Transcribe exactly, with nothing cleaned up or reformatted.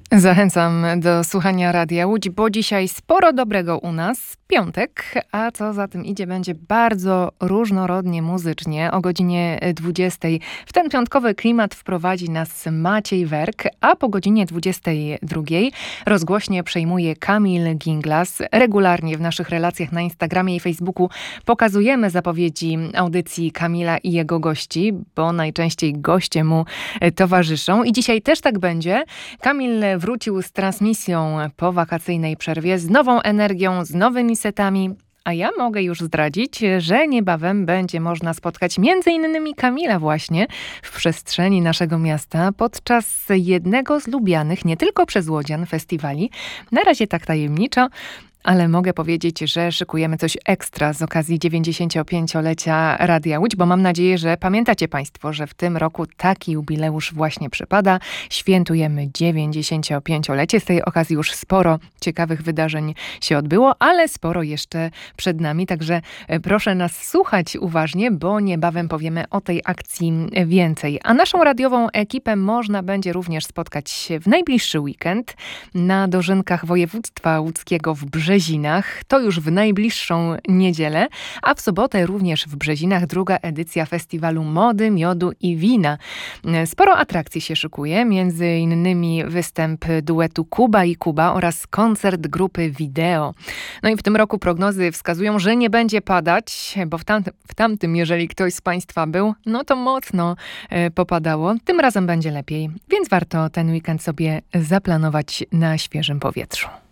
Zachęcam do słuchania Radia Łódź, bo dzisiaj sporo dobrego u nas. Piątek, a co za tym idzie, będzie bardzo różnorodnie muzycznie. O godzinie dwudziestej w ten piątkowy klimat wprowadzi nas Maciej Werk, a po godzinie dwudziestej drugiej rozgłośnie przejmuje Kamil Ginglas. Regularnie w naszych relacjach na Instagramie i Facebooku pokazujemy zapowiedzi audycji Kamila i jego gości, bo najczęściej goście mu towarzyszą. I dzisiaj też tak będzie. Kamil wrócił z transmisją po wakacyjnej przerwie, z nową energią, z nowymi setami. A ja mogę już zdradzić, że niebawem będzie można spotkać między innymi Kamila właśnie w przestrzeni naszego miasta podczas jednego z lubianych nie tylko przez łodzian festiwali. Na razie tak tajemniczo, ale mogę powiedzieć, że szykujemy coś ekstra z okazji dziewięćdziesięciopięciolecia Radia Łódź, bo mam nadzieję, że pamiętacie Państwo, że w tym roku taki jubileusz właśnie przypada. Świętujemy dziewięćdziesięciopięciolecie. Z tej okazji już sporo ciekawych wydarzeń się odbyło, ale sporo jeszcze przed nami, także proszę nas słuchać uważnie, bo niebawem powiemy o tej akcji więcej. A naszą radiową ekipę można będzie również spotkać w najbliższy weekend na dożynkach województwa łódzkiego w Brzezinach. Brzezinach, to już w najbliższą niedzielę, a w sobotę również w Brzezinach druga edycja festiwalu mody, miodu i wina. Sporo atrakcji się szykuje, między innymi występ duetu Kuba i Kuba oraz koncert grupy Wideo. No i w tym roku prognozy wskazują, że nie będzie padać, bo w, tamtym, w tamtym, jeżeli ktoś z Państwa był, no to mocno e, popadało. Tym razem będzie lepiej, więc warto ten weekend sobie zaplanować na świeżym powietrzu.